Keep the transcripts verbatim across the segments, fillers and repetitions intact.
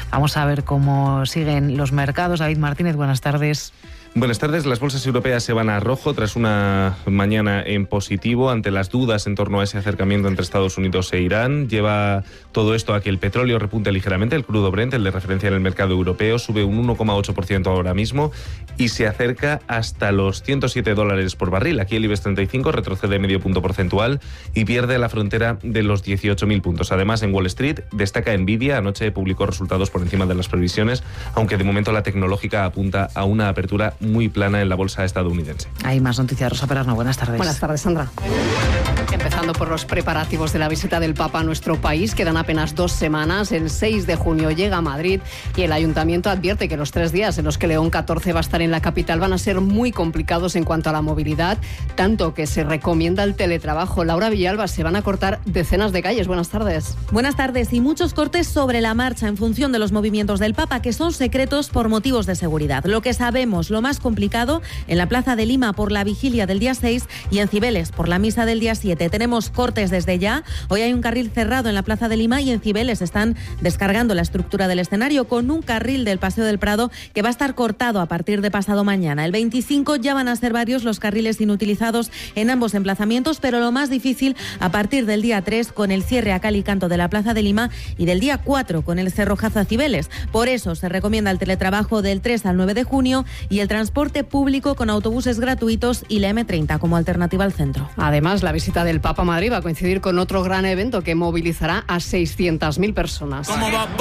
Vamos a ver cómo siguen los mercados. David Martínez, buenas tardes. Buenas tardes. Las bolsas europeas se van a rojo tras una mañana en positivo ante las dudas en torno a ese acercamiento entre Estados Unidos e Irán. Lleva todo esto a que el petróleo repunte ligeramente. El crudo Brent, el de referencia en el mercado europeo, sube un uno coma ocho por ciento ahora mismo y se acerca hasta los ciento siete dólares por barril. Aquí el IBEX treinta y cinco retrocede medio punto porcentual y pierde la frontera de los dieciocho mil puntos. Además, en Wall Street destaca Nvidia. Anoche publicó resultados por encima de las previsiones, aunque de momento la tecnológica apunta a una apertura muy plana en la bolsa estadounidense. Hay más noticias. Rosa Perarno, buenas tardes. Buenas tardes, Sandra. Empezando por los preparativos de la visita del Papa a nuestro país, quedan apenas dos semanas. El seis de junio llega a Madrid y el Ayuntamiento advierte que los tres días en los que León catorce va a estar en la capital van a ser muy complicados en cuanto a la movilidad, tanto que se recomienda el teletrabajo. Laura Villalba, se van a cortar decenas de calles. Buenas tardes. Buenas tardes. Y muchos cortes sobre la marcha en función de los movimientos del Papa, que son secretos por motivos de seguridad. Lo que sabemos, lo más complicado, en la Plaza de Lima por la vigilia del día seis y en Cibeles por la misa del día siete. Tenemos cortes desde ya. Hoy hay un carril cerrado en la Plaza de Lima y en Cibeles están descargando la estructura del escenario con un carril del Paseo del Prado que va a estar cortado a partir de pasado mañana. El veinticinco ya van a ser varios los carriles inutilizados en ambos emplazamientos, pero lo más difícil a partir del día tres con el cierre a cal y canto de la Plaza de Lima y del día cuatro con el cerrojazo a Cibeles. Por eso se recomienda el teletrabajo del tres al nueve de junio y el transporte público con autobuses gratuitos y la eme treinta como alternativa al centro. Además, la visita del Papa a Madrid va a coincidir con otro gran evento que movilizará a seiscientas mil personas.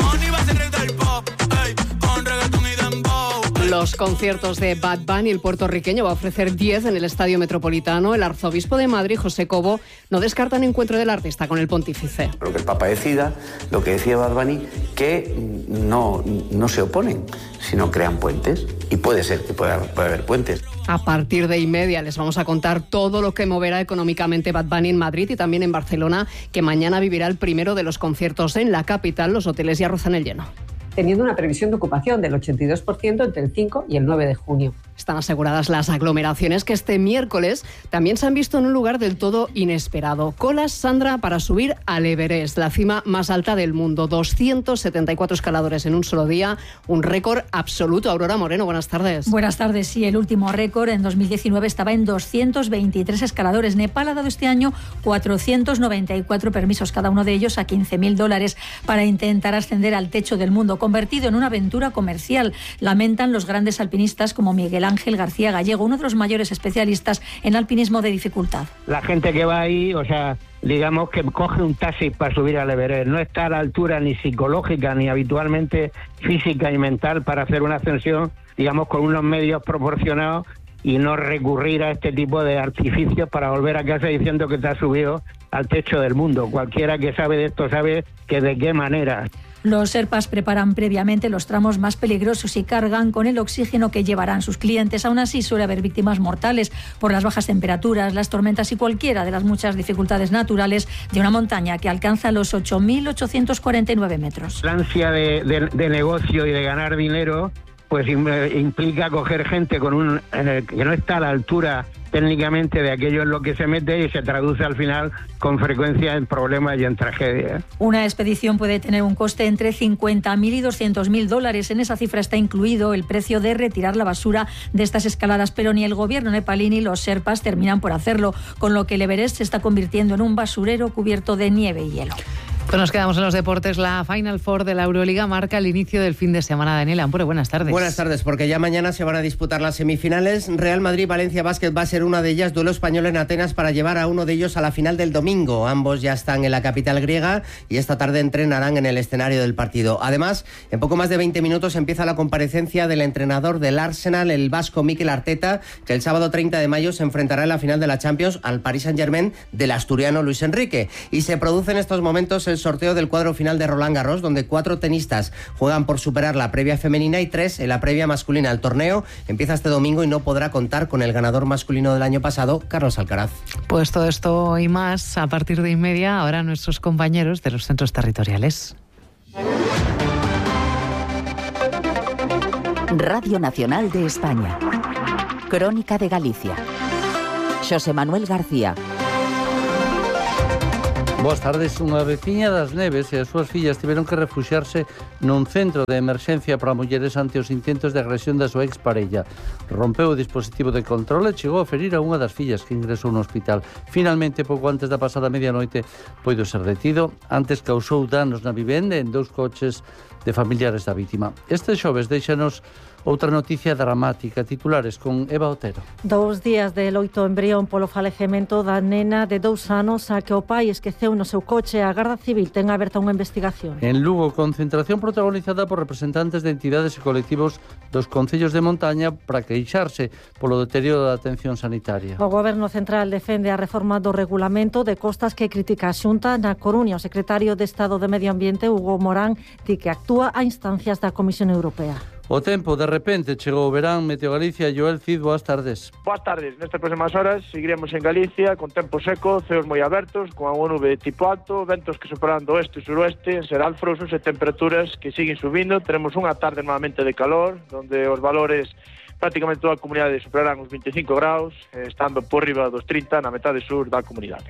Los conciertos de Bad Bunny, el puertorriqueño, va a ofrecer diez en el Estadio Metropolitano. El arzobispo de Madrid, José Cobo, no descarta un encuentro del artista con el pontífice. Lo que el Papa decida, lo que decía Bad Bunny, que no, no se oponen, sino crean puentes. Y puede ser que pueda, pueda haber puentes. A partir de y media les vamos a contar todo lo que moverá económicamente Bad Bunny en Madrid y también en Barcelona, que mañana vivirá el primero de los conciertos en la capital. Los hoteles ya rozan el lleno. Teniendo una previsión de ocupación del ochenta y dos por ciento entre el cinco y el nueve de junio. Están aseguradas las aglomeraciones que este miércoles también se han visto en un lugar del todo inesperado. Colas, Sandra, para subir al Everest, la cima más alta del mundo. doscientos setenta y cuatro escaladores en un solo día, un récord absoluto. Aurora Moreno, buenas tardes. Buenas tardes. Sí, el último récord en dos mil diecinueve estaba en doscientos veintitrés escaladores. Nepal ha dado este año cuatrocientos noventa y cuatro permisos, cada uno de ellos a quince mil dólares, para intentar ascender al techo del mundo, convertido en una aventura comercial. Lamentan los grandes alpinistas como Miguel Ángel García Gallego, uno de los mayores especialistas en alpinismo de dificultad. La gente que va ahí, o sea, digamos que coge un taxi para subir al Everest, no está a la altura ni psicológica ni habitualmente física y mental para hacer una ascensión, digamos, con unos medios proporcionados y no recurrir a este tipo de artificios para volver a casa diciendo que te has subido al techo del mundo. Cualquiera que sabe de esto sabe que de qué manera. Los Sherpas preparan previamente los tramos más peligrosos y cargan con el oxígeno que llevarán sus clientes. Aún así, suele haber víctimas mortales por las bajas temperaturas, las tormentas y cualquiera de las muchas dificultades naturales de una montaña que alcanza los ocho mil ochocientos cuarenta y nueve metros. La ansia de, de, de negocio y de ganar dinero pues implica coger gente con un eh, que no está a la altura técnicamente de aquello en lo que se mete y se traduce al final con frecuencia en problemas y en tragedias. Una expedición puede tener un coste entre cincuenta mil y doscientos mil dólares. En esa cifra está incluido el precio de retirar la basura de estas escaladas, pero ni el gobierno nepalí ni los Sherpas terminan por hacerlo, con lo que el Everest se está convirtiendo en un basurero cubierto de nieve y hielo. Pues nos quedamos en los deportes. La Final Four de la Euroliga marca el inicio del fin de semana. Daniel Ampure, buenas tardes. Buenas tardes, porque ya mañana se van a disputar las semifinales. Real Madrid-Valencia Basket va a ser una de ellas, duelo español en Atenas para llevar a uno de ellos a la final del domingo. Ambos ya están en la capital griega y esta tarde entrenarán en el escenario del partido. Además, en poco más de veinte minutos empieza la comparecencia del entrenador del Arsenal, el vasco Mikel Arteta, que el sábado treinta de mayo se enfrentará en la final de la Champions al Paris Saint-Germain del asturiano Luis Enrique. Y se produce en estos momentos el sorteo del cuadro final de Roland Garros, donde cuatro tenistas juegan por superar la previa femenina y tres en la previa masculina. El torneo empieza este domingo y no podrá contar con el ganador masculino del año pasado, Carlos Alcaraz. Pues todo esto y más a partir de y media, ahora nuestros compañeros de los centros territoriales. Radio Nacional de España. Crónica de Galicia. José Manuel García. Boas tardes. Unha veciña das Neves e as súas fillas tiveron que refuxiarse nun centro de emerxencia para mulleres ante os intentos de agresión da súa exparella. Rompeu o dispositivo de control e chegou a ferir a unha das fillas que ingresou no hospital. Finalmente, pouco antes da pasada medianoite, poido ser detido. Antes causou danos na vivenda en dous coches de familiares da vítima. Este xoves deixanos outra noticia dramática, titulares con Eva Otero. Dous días de loito embrión polo falecemento da nena de dous anos a que o pai esqueceu no seu coche. A Garda Civil ten aberta unha investigación. En Lugo, concentración protagonizada por representantes de entidades e colectivos dos concellos de montaña para queixarse polo deterioro da atención sanitaria. O Goberno Central defende a reforma do regulamento de costas que critica a Xunta. Na Coruña, o secretario de Estado de Medio Ambiente, Hugo Morán, di que actúa a instancias da Comisión Europea. O tempo, de repente, chegou o verán. Meteo Galicia, Joel Cid, boas tardes. Boas tardes. Nestas próximas horas seguiremos en Galicia con tempo seco, ceos moi abertos, con unha nube de tipo alto, ventos que superan do oeste e suroeste, serán frouxos e temperaturas que siguen subindo. Teremos unha tarde normalmente de calor, donde os valores prácticamente toda a comunidade superarán os veinticinco graus, estando por riba dos trinta na metade sur da comunidade.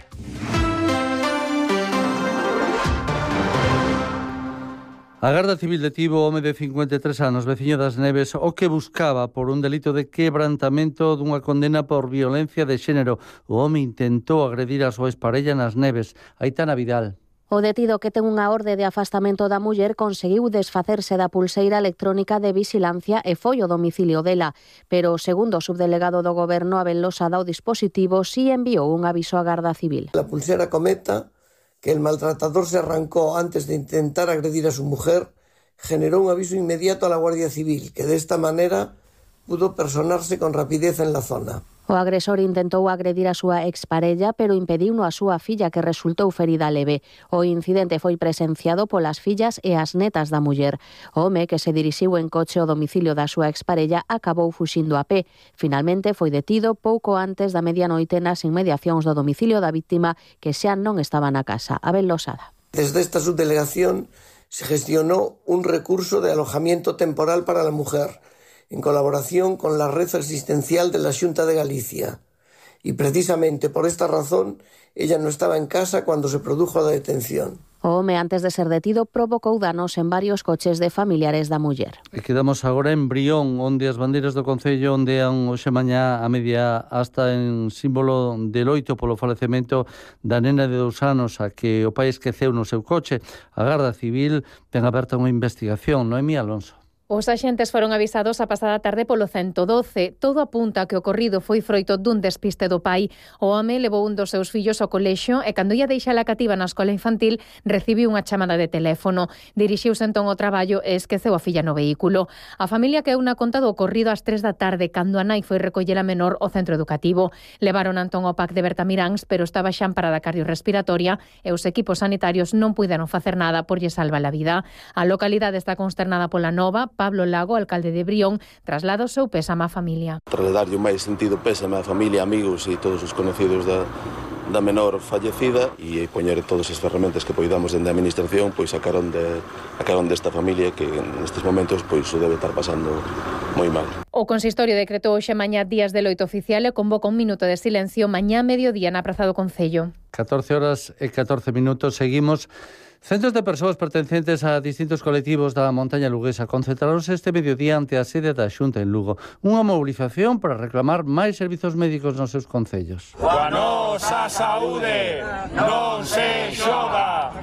A Garda Civil detivo o home de cincuenta e tres anos, veciño das Neves, o que buscaba por un delito de quebrantamento dunha condena por violencia de xénero. O home intentou agredir a súa exparella nas Neves, Aitana Vidal. O detido, que ten unha orde de afastamento da muller, conseguiu desfacerse da pulseira electrónica de vixilancia e foi ao domicilio dela. Pero, segundo o subdelegado do Goberno, Abel Losada, o dispositivo si enviou un aviso á Garda Civil. La pulsera cometa que el maltratador se arrancó antes de intentar agredir a su mujer, generó un aviso inmediato a la Guardia Civil, que de esta manera pudo personarse con rapidez en la zona. O agresor intentou agredir a súa exparella, pero impediuno a súa filla, que resultou ferida leve. O incidente foi presenciado polas fillas e as netas da muller. O home, que se dirixiu en coche ao domicilio da súa exparella, acabou fuxindo a pé. Finalmente foi detido pouco antes da medianoite nas inmediacións do domicilio da víctima, que xa non estaba na casa. Abel Losada. Desde esta subdelegación se gestionó un recurso de alojamiento temporal para la mujer, en colaboración con la red asistencial de la Xunta de Galicia. Y precisamente por esta razón, ella no estaba en casa cuando se produjo la detención. O home, antes de ser detido, provocou danos en varios coches de familiares da muller. E quedamos agora en Brión, onde as bandeiras do Concello ondean hoxe mañá a media hasta en símbolo de loito polo falecemento da nena de dous anos a que o pai esqueceu no seu coche. A Garda Civil ten aberta unha investigación. Noemí Alonso. Os axentes foron avisados a pasada tarde polo ciento doce. Todo apunta a que o ocorrido foi froito dun despiste do pai. O home levou un dos seus fillos ao colexio e cando ia deixar a cativa na escola infantil recibiu unha chamada de teléfono. Dirixiuse entón ao traballo e esqueceu a filla no vehículo. A familia que unha conta do ocorrido ás tres da tarde cando a nai foi recoller a menor ao centro educativo. Levaron entón ao P A C de Bertamiráns, pero estaba xa en parada cardiorrespiratoria e os equipos sanitarios non puideron facer nada por lle salvar a vida. A localidade está consternada pola nova. Pablo Lago, alcalde de Brión, traslada o seu pésame á familia. Trasladarlle o máis sentido pésame á familia, amigos e todos os conocidos da, da menor fallecida e poñer todas as ferramentas que poidamos dende a administración pois a carón, de, a carón desta familia que nestes momentos pois o debe estar pasando moi mal. O consistorio decretou hoxe mañá días de loito oficial e convoca un minuto de silencio mañá mediodía na Praza do Concello. catorce horas e catorce minutos, seguimos. Centos de persoas pertencentes a distintos colectivos da montaña luguesa concentraronse este mediodía ante a sede da Xunta en Lugo. Unha mobilización para reclamar máis servizos médicos nos seus concellos. Coa nosa saúde non se xoga.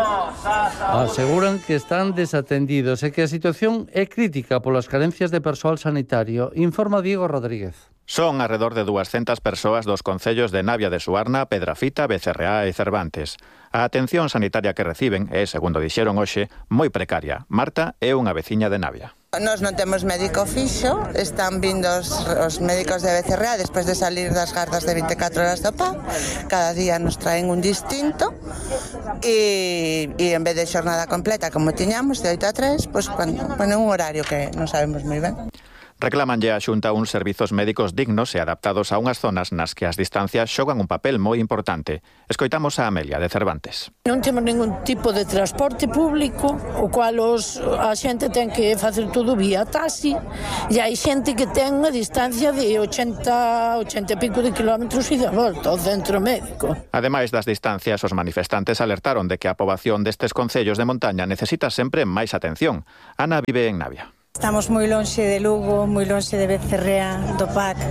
Aseguran que están desatendidos e que a situación é crítica polas carencias de persoal sanitario, informa Diego Rodríguez. Son alrededor de dúascentas persoas dos concellos de Navia de Suarna, Pedrafita, Becerreá e Cervantes. A atención sanitaria que reciben é, segundo dixeron hoxe, moi precaria. Marta é unha veciña de Navia. Nós non temos médico fixo, están vindo os, os médicos de Becerreá despois de salir das gardas de vinte e catro horas do P A C. Cada día nos traen un distinto e, e en vez de xornada completa como tiñamos, de oito a tres, pois, pues, bueno, un horario que non sabemos moi ben. Reclamanlle a Xunta uns servizos médicos dignos e adaptados a unhas zonas nas que as distancias xogan un papel moi importante. Escoitamos a Amelia de Cervantes. Non temos ningún tipo de transporte público, o cual os, a xente ten que facer todo vía taxi, e hai xente que ten unha distancia de ochenta, ochenta e pico de kilómetros e de volta ao centro médico. Ademais das distancias, os manifestantes alertaron de que a poboación destes concellos de montaña necesita sempre máis atención. Ana vive en Navia. Estamos moi lonxe de Lugo, moi lonxe de Becerrea, do P A C,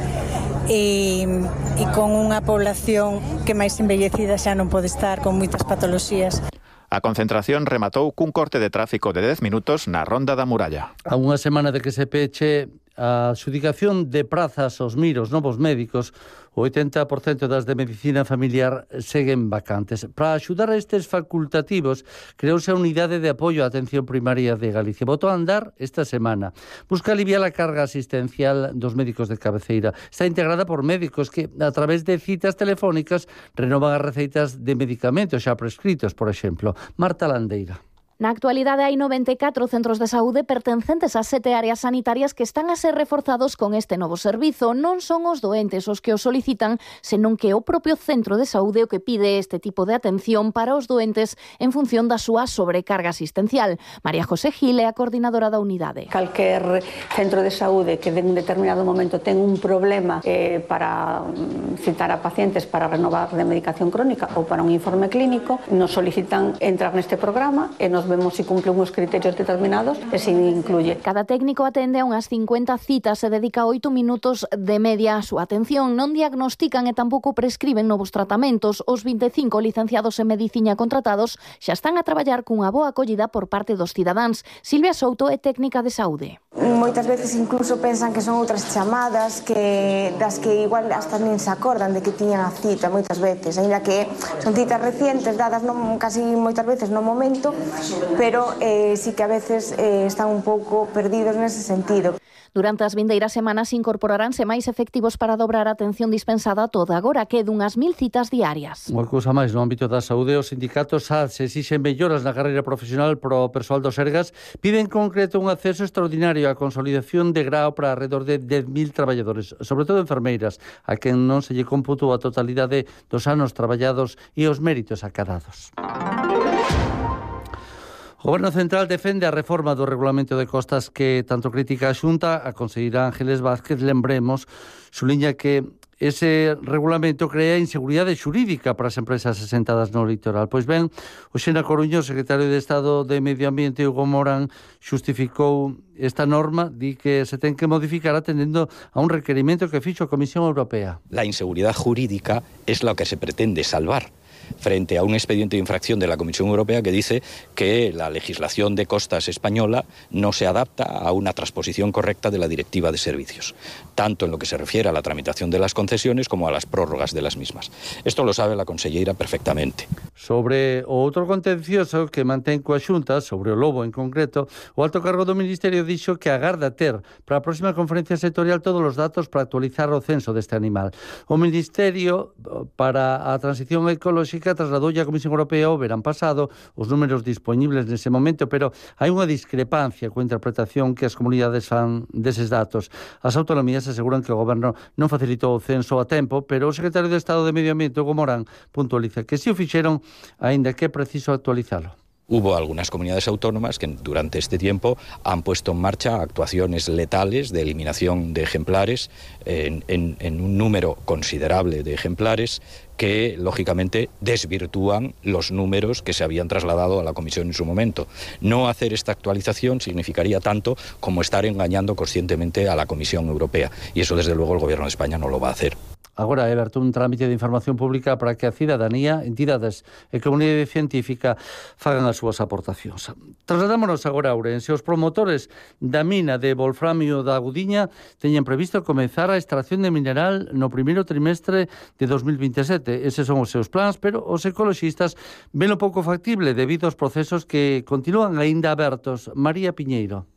e, e con unha población que máis envellecida xa non pode estar, con moitas patoloxías. A concentración rematou cun corte de tráfico de dez minutos na Ronda da Muralla. A unha semana de que se peche a adxudicación de prazas aos miros novos médicos, o oitenta por cento das de medicina familiar seguen vacantes. Para axudar a estes facultativos, creouse a Unidade de Apoio á Atención Primaria de Galicia. Botou a andar esta semana. Busca aliviar a carga asistencial dos médicos de cabeceira. Está integrada por médicos que, a través de citas telefónicas, renovan as receitas de medicamentos xa prescritos, por exemplo. Marta Landeira. Na actualidade hai noventa e catro centros de saúde pertencentes a sete áreas sanitarias que están a ser reforzados con este novo servizo. Non son os doentes os que o solicitan, senón que é o propio centro de saúde o que pide este tipo de atención para os doentes en función da súa sobrecarga asistencial. María José Gil é a coordinadora da unidade. Calquer centro de saúde que en un determinado momento ten un problema eh, para citar a pacientes para renovar de medicación crónica ou para un informe clínico, nos solicitan entrar neste programa e nos vemos se cumplen uns criterios determinados e se incluye. Cada técnico atende a unhas cincuenta citas e dedica oito minutos de media a súa atención. Non diagnostican e tampouco prescriben novos tratamentos. Os vinte e cinco licenciados en medicina contratados xa están a traballar cunha boa acollida por parte dos cidadáns. Silvia Souto é técnica de saúde. Moitas veces incluso pensan que son outras chamadas que das que igual hasta nin se acordan de que tiñan a cita moitas veces, aínda que son citas recientes dadas non, casi moitas veces no momento, pero eh, sí que a veces eh, están un pouco perdidos nese sentido. Durante as vindeiras semanas incorporaránse máis efectivos para dobrar a atención dispensada toda agora, que dunhas mil citas diarias. Unha cousa máis, no ámbito da saúde, os sindicatos A D S exixen melloras na carreira profesional pro persoal do Sergas, piden en concreto un acceso extraordinario á consolidación de grao para alrededor de dez mil traballadores, sobre todo enfermeiras, a quen non se lle computou a totalidade dos anos traballados e os méritos acadados. O Goberno Central defende a reforma do Regulamento de Costas que tanto critica a Xunta. A conselleira Ángeles Vázquez, lembremos, suliña que ese regulamento crea inseguridade xurídica para as empresas asentadas no litoral. Pois ben, o Xena Coruño, secretario de Estado de Medio Ambiente, Hugo Morán, xustificou esta norma, di que se ten que modificar atendendo a un requerimento que fixo a Comisión Europea. La inseguridad jurídica es lo que se pretende salvar frente a un expediente de infracción de la Comisión Europea que dice que la legislación de costas española no se adapta a una transposición correcta de la Directiva de Servicios, tanto en lo que se refiere a la tramitación de las concesiones como a las prórrogas de las mismas. Esto lo sabe la conselleira perfectamente. Sobre o outro contencioso que mantén coa Xunta, sobre o lobo en concreto, o alto cargo do Ministerio dixo que agarda ter para a próxima conferencia sectorial todos os datos para actualizar o censo deste animal. O Ministerio para a Transición Ecolóxica trasladoulle a Comisión Europea o verán pasado os números disponibles nese momento, pero hai unha discrepancia coa interpretación que as comunidades fan deses datos. As autonomías aseguran que o Goberno non facilitou o censo a tempo, pero o secretario de Estado de Medio Ambiente, Hugo Morán, puntualiza que si o fixeron, aínda que é preciso actualizalo. Hubo algunas comunidades autónomas que durante este tiempo han puesto en marcha actuaciones letales de eliminación de ejemplares en, en, en un número considerable de ejemplares que, lógicamente, desvirtúan los números que se habían trasladado a la Comisión en su momento. No hacer esta actualización significaría tanto como estar engañando conscientemente a la Comisión Europea, y eso, desde luego, el Gobierno de España no lo va a hacer. Agora é aberto un trámite de información pública para que a cidadanía, entidades e comunidade científica fagan as súas aportacións. Trasladámonos agora a Ourense. Os promotores da mina de wolframio da Agudiña teñen previsto comezar a extracción de mineral no primeiro trimestre de dos mil vinte e sete. Eses son os seus plans, pero os ecoloxistas ven o pouco factible debido aos procesos que continúan aínda abertos. María Piñeiro.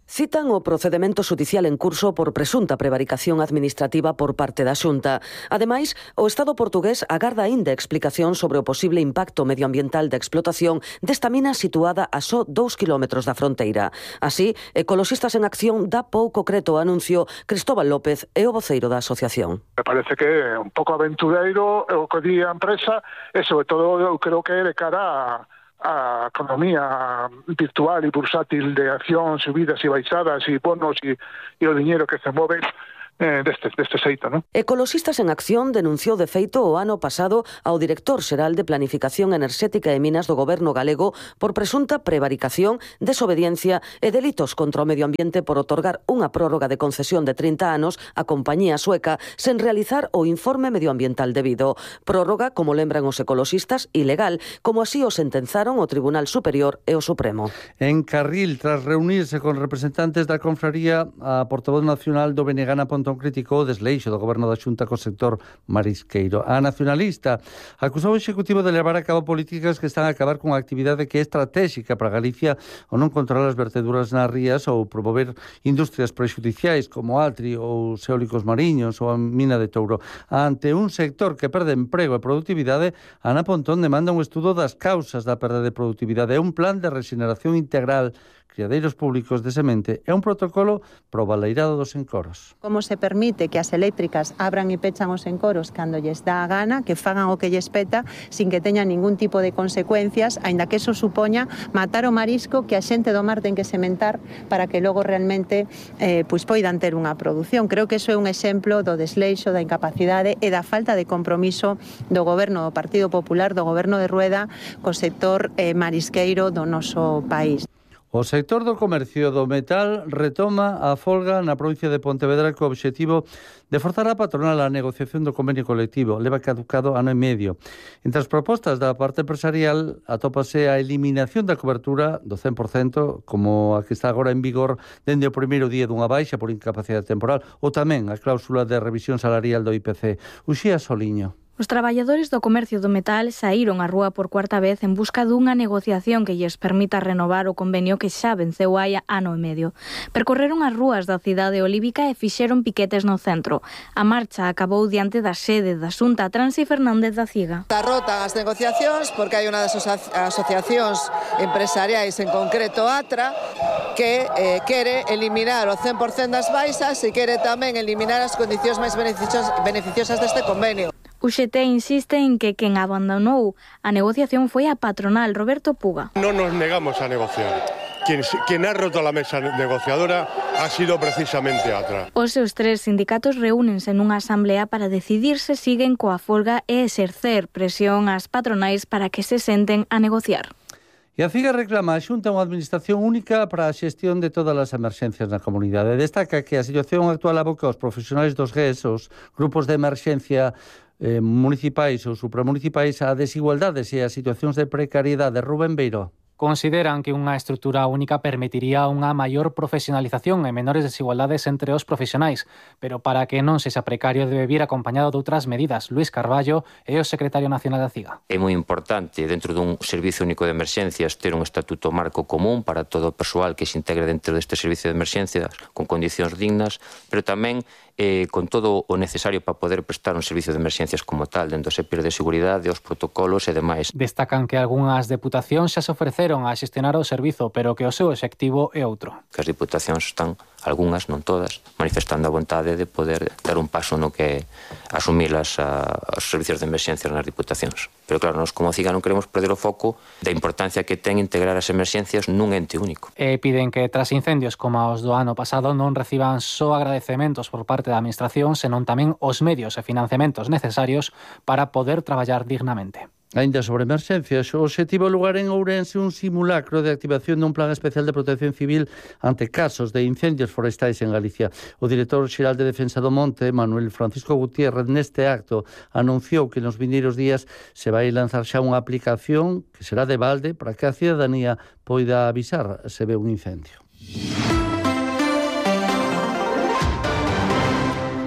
citan o procedemento xudicial en curso por presunta prevaricación administrativa por parte da Xunta. Ademais, o Estado portugués agarda aínda explicación sobre o posible impacto medioambiental da explotación desta mina situada a só dous kilómetros da fronteira. Así, Ecoloxistas en Acción dá pouco creto ao anuncio. Cristóbal López é o voceiro da asociación. Me parece que é un pouco aventureiro o que di a empresa e, sobre todo, eu creo que é de cara a a economía virtual e bursátil de accións, subidas e baixadas e bonos e, e o diñeiro que se move eh, deste, deste xeito, non? Ecoloxistas en Acción denunciou de feito o ano pasado ao director xeral de Planificación Enerxética e Minas do Goberno galego por presunta prevaricación, desobediencia e delitos contra o medio ambiente por otorgar unha prórroga de concesión de trinta anos á compañía sueca sen realizar o informe medioambiental debido. Prórroga, como lembran os ecoloxistas, ilegal, como así o sentenzaron o Tribunal Superior e o Supremo. En Carril, tras reunirse con representantes da confraría, a portavoz nacional do Benegana Pontón criticou o desleixo do Goberno da Xunta co sector marisqueiro. A nacionalista acusou o Executivo de levar a cabo políticas que están a acabar cunha actividade que é estratégica para Galicia ou non controlar as verteduras nas rías ou promover industrias prexudiciais como Altri ou os eólicos mariños ou a mina de Touro. Ante un sector que perde emprego e produtividade, Ana Pontón demanda un estudo das causas da perda de produtividade e un plan de rexeneración integral, criadeiros públicos de semente e un protocolo pro baleirado dos encoros. Como se permite que as eléctricas abran e pechan os encoros cando lles dá a gana, que fagan o que lles peta sin que teñan ningún tipo de consecuencias, aínda que eso supoña matar o marisco que a xente do mar ten que sementar para que logo realmente eh, pois poidan ter unha produción. Creo que eso é un exemplo do desleixo, da incapacidade e da falta de compromiso do goberno do Partido Popular, do goberno de Rueda, co sector eh, marisqueiro do noso país. O sector do comercio do metal retoma a folga na provincia de Pontevedra co obxectivo de forzar a patronal a negociación do convenio colectivo. Leva caducado ano e medio. Entre as propostas da parte empresarial atópase a eliminación da cobertura do cen por cento, como a que está agora en vigor dende o primeiro día dunha baixa por incapacidade temporal, ou tamén a cláusula de revisión salarial do I P C. Uxía Soliño. Os traballadores do comercio do metal saíron á rúa por cuarta vez en busca dunha negociación que lles permita renovar o convenio que xa venceu hai ano e medio. Percorreron as rúas da cidade olívica e fixeron piquetes no centro. A marcha acabou diante da sede da Xunta. Transi Fernández da Ciga. Está rota as negociacións porque hai unha das asociacións empresariais, en concreto Atra, que eh, quere eliminar o cen por cento das baixas e quere tamén eliminar as condicións máis beneficiosas, beneficiosas deste convenio. O X T insiste en que quen abandonou a negociación foi a patronal, Roberto Puga. Non nos negamos a negociar. Quien, quien ha roto la mesa negociadora ha sido precisamente Atra. Os seus tres sindicatos reúnense nunha asamblea para decidir se siguen coa folga e exercer presión ás patronais para que se senten a negociar. E a Ciga reclama a Xunta unha administración única para a xestión de todas as emerxencias na comunidade. Destaca que a situación actual aboca aos profesionais dos G E S, os grupos de emerxencia eh, municipais ou supramunicipais, a desigualdades e as situacións de precariedade. Rubén Beiró. Consideran que unha estrutura única permitiría unha maior profesionalización e menores desigualdades entre os profesionais, pero para que non sexa precario debe vir acompañado de outras medidas. Luís Carballo é o secretario nacional da Ciga. É moi importante, dentro dun servicio único de emerxencias, ter un estatuto marco común para todo o persoal que se integre dentro deste servicio de emerxencias con condicións dignas, pero tamén eh, con todo o necesario para poder prestar un servicio de emerxencias como tal, dentro do S E P I R de seguridade, os protocolos e demais. Destacan que algunhas deputacións xa se ofreceron a xestionar o servizo, pero que o seu obxectivo é outro. Que as diputacións están, algunhas, non todas, manifestando a vontade de poder dar un paso no que asumir as, a, os servicios de emerxencias nas diputacións. Pero claro, nós como Ciga non queremos perder o foco da importancia que ten integrar as emerxencias nun ente único. E piden que tras incendios como os do ano pasado non reciban só agradecementos por parte da administración, senón tamén os medios e financiamentos necesarios para poder traballar dignamente. Ainda sobre emerxencias, o obxectivo tivo lugar en Ourense un simulacro de activación dun plan especial de protección civil ante casos de incendios forestais en Galicia. O director xeral de Defensa do Monte, Manuel Francisco Gutiérrez, neste acto anunciou que nos vindeiros días se vai lanzar xa unha aplicación que será de balde para que a cidadanía poida avisar se ve un incendio.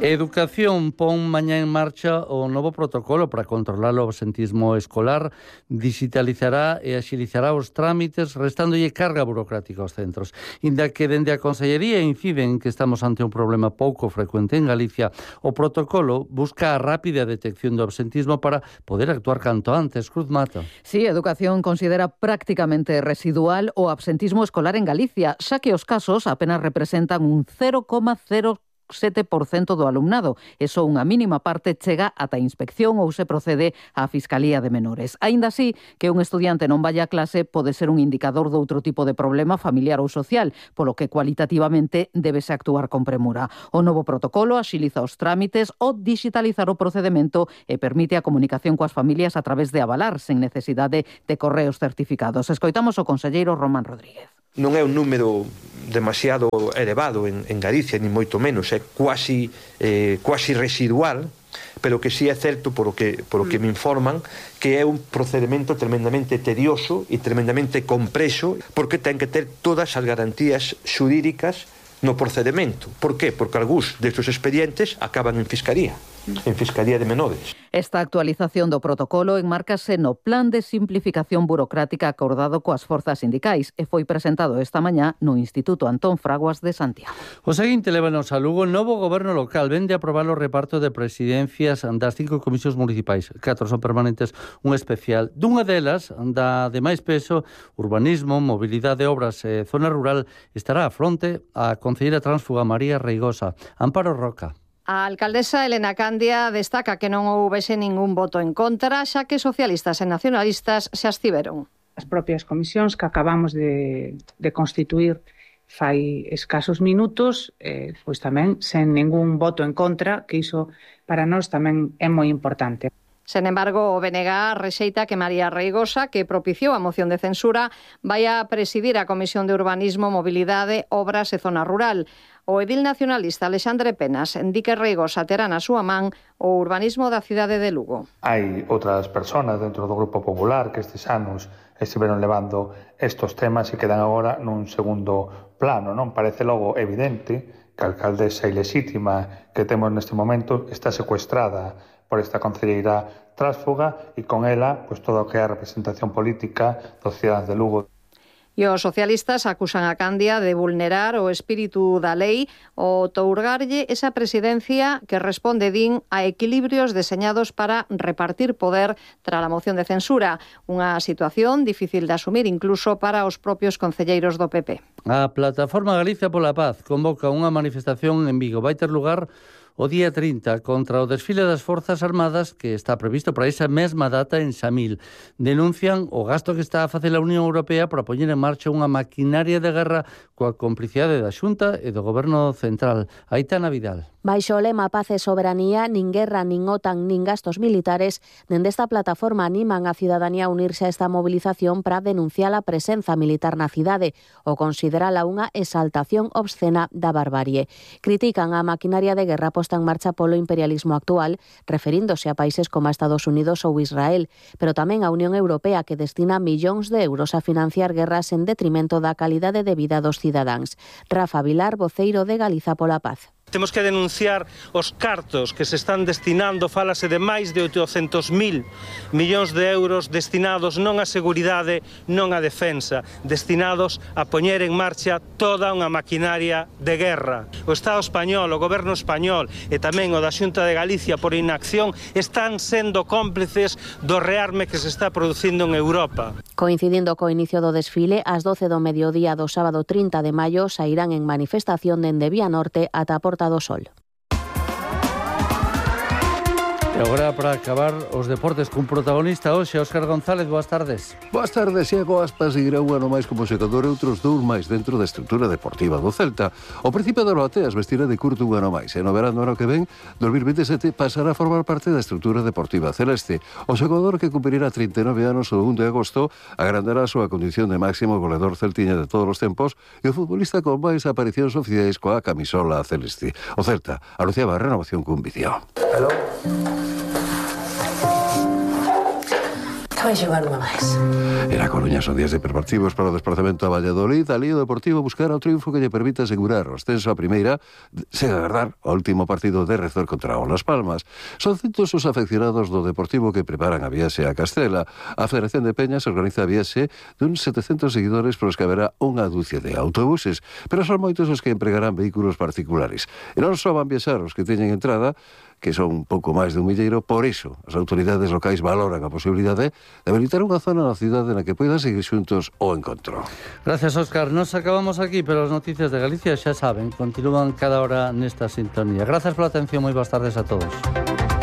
Educación pon mañá en marcha o novo protocolo para controlar o absentismo escolar, digitalizará e axilizará os trámites, restándolle carga burocrática aos centros. Inda que dende a Consellería inciden que estamos ante un problema pouco frecuente en Galicia, o protocolo busca a rápida detección do absentismo para poder actuar canto antes. Cruz Mata. Sí, Educación considera prácticamente residual o absentismo escolar en Galicia, xa que os casos apenas representan un cero coma cero sete por cento do alumnado. E só unha mínima parte chega ata a inspección ou se procede á Fiscalía de Menores. Aínda así, que un estudiante non vaya a clase pode ser un indicador de outro tipo de problema familiar ou social, polo que cualitativamente débese actuar con premura. O novo protocolo axiliza os trámites ou digitalizar o procedemento e permite a comunicación coas familias a través de avalar, sen necesidade de correos certificados. Escoitamos o conselleiro Román Rodríguez. Non é un número demasiado elevado en, en Galicia, ni moito menos, é quasi, eh, quasi residual, pero que sí é certo, por o que, por o que me informan, que é un procedimento tremendamente tedioso e tremendamente compreso, porque ten que ter todas as garantías xurídicas no procedimento. Por qué? Porque algúns destes expedientes acaban en Fiscalía, en Fiscalía de Menores. Esta actualización do protocolo enmárcase no Plan de Simplificación Burocrática acordado coas forzas sindicais e foi presentado esta mañá no Instituto Antón Fraguas de Santiago. O seguinte lévanos a Lugo. O novo goberno local vende a aprobar o reparto de presidencias das cinco comisións municipais. Catro son permanentes, un especial. Dunha delas, da de máis peso, urbanismo, mobilidade, obras e zona rural, estará a fronte a concelleira tránsfuga María Reigosa. Amparo Roca. A alcaldesa Elena Candia destaca que non houvese ningún voto en contra, xa que socialistas e nacionalistas se abstiveron. As propias comisións que acabamos de, de constituir fai escasos minutos, eh, pois tamén sen ningún voto en contra, que iso para nós tamén é moi importante. Sen embargo, o B N G rexeita que María Reigosa, que propiciou a moción de censura, vai a presidir a Comisión de Urbanismo, Mobilidade, Obras e Zona Rural. O edil nacionalista Alexandre Penas di que Reigosa terá na súa man o urbanismo da cidade de Lugo. Hai outras persoas dentro do Grupo Popular que estes anos estiveron levando estos temas e quedan agora nun segundo plano. Non parece logo evidente que a alcaldesa ilexítima que temos neste momento está secuestrada por esta concelleira tránsfuga e con ela pois, todo o que é a representación política dos cidadáns de Lugo. E os socialistas acusan a Candia de vulnerar o espírito da lei ou tourgarlle esa presidencia que responde, din, a equilibrios deseñados para repartir poder tras a moción de censura. Unha situación difícil de asumir incluso para os propios concelleiros do P P. A Plataforma Galicia pola Paz convoca unha manifestación en Vigo. Vai ter lugar o día trinta contra o desfile das Forzas Armadas que está previsto para esa mesma data en Samil. Denuncian o gasto que está a facer a Unión Europea para poñer en marcha unha maquinaria de guerra coa complicidade da Xunta e do Goberno Central. Aitana Vidal. Baixo o lema Paz e Soberanía, nin guerra, nin OTAN, nin gastos militares, dende esta plataforma animan a cidadanía a unirse a esta movilización para denunciar a presenza militar na cidade ou considerala unha exaltación obscena da barbarie. Critican a maquinaria de guerra posta en marcha polo imperialismo actual, referíndose a países como Estados Unidos ou Israel, pero tamén a Unión Europea que destina millóns de euros a financiar guerras en detrimento da calidade de vida dos cidadáns. Rafa Vilar, voceiro de Galiza pola Paz. Temos que denunciar os cartos que se están destinando, fálase de máis de oitocentos mil millóns de euros destinados non á seguridade, non á defensa, destinados a poñer en marcha toda unha maquinaria de guerra. O Estado español, o Goberno español e tamén o da Xunta de Galicia por inacción están sendo cómplices do rearme que se está producindo en Europa. Coincidindo co inicio do desfile, ás doce do mediodía do sábado trinta de maio sairán en manifestación dende Vía Norte ata a Porta do Sol. E agora, para acabar, os deportes cun protagonista hoxe, Óscar González, boas tardes. Boas tardes, Iago Aspas irá un ano máis como secador e outros dous máis dentro da estrutura deportiva do Celta. O Príncipe de Roateas vestirá de curto un ano máis e no verano ano que ven, dos mil veintisiete, pasará a formar parte da estrutura deportiva celeste. O xogador que cumprirá trinta e nove anos o un de agosto agrandará a súa condición de máximo goleador celtiña de todos os tempos e o futbolista con máis aparicións oficiais coa camisola celeste. O Celta anunciaba a renovación cun vídeo. Hello. Vai xogar unha máis. En A Coruña son días de preparativos para o desplazamento a Valladolid. Ali o Deportivo buscará o triunfo que lle permita asegurar o ascenso a primeira sen agardar o último partido de Rezor contra o Las Palmas. Son cientos os afeccionados do Deportivo que preparan a viaxe a Castela. A Federación de Peñas organiza a viaxe dun setecentos seguidores para os que haberá unha dúcia de autobuses, pero son moitos os que empregarán vehículos particulares. E non só van viaxar os que teñen entrada, que son un pouco máis de un milleiro. Por iso, as autoridades locais valoran a posibilidade de habilitar unha zona na cidade na que poidan seguir xuntos o encontro. Gracias, Óscar. Nos acabamos aquí, pero as noticias de Galicia xa saben, continúan cada hora nesta sintonía. Gracias pola atención, moi boas tardes a todos.